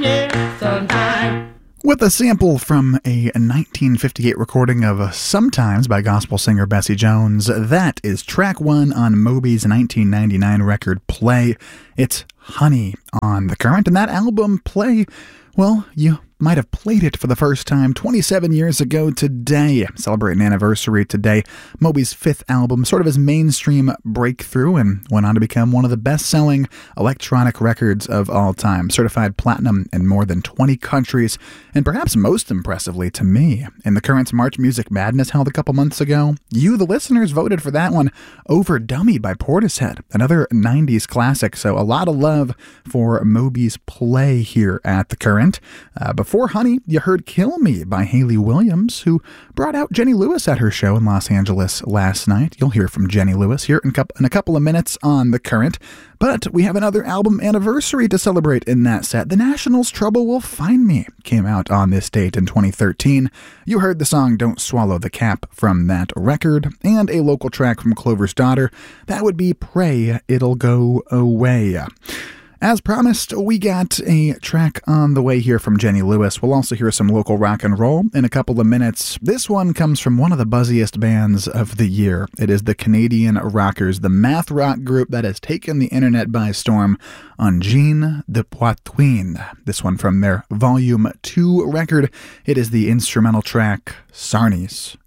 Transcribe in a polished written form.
yeah, sometime. With a sample from a 1958 recording of Sometimes by gospel singer Bessie Jones, that is track one on Moby's 1999 record Play. It's Honey on The Current, and that album Play, well, you might have played it for the first time 27 years ago today. Celebrating an anniversary today. Moby's fifth album, sort of his mainstream breakthrough, and went on to become one of the best-selling electronic records of all time. Certified platinum in more than 20 countries, and perhaps most impressively to me, in the Current's March Music Madness held a couple months ago, you, the listeners, voted for that one over Dummy by Portishead, another 90s classic, so a lot of love for Moby's Play here at the Current. Before Honey, you heard Kill Me by Hayley Williams, who brought out Jenny Lewis at her show in Los Angeles last night. You'll hear from Jenny Lewis here in a couple of minutes on The Current. But we have another album anniversary to celebrate in that set. The Nationals' Trouble Will Find Me came out on this date in 2013. You heard the song Don't Swallow the Cap from that record, and a local track from Clover's Daughter. That would be Pray It'll Go Away. As promised, we got a track on the way here from Jenny Lewis. We'll also hear some local rock and roll in a couple of minutes. This one comes from one of the buzziest bands of the year. It is the Canadian Rockers, the math rock group that has taken the internet by storm, Ungine de Poitrine. This one from their Volume 2 record. It is the instrumental track Sarnies.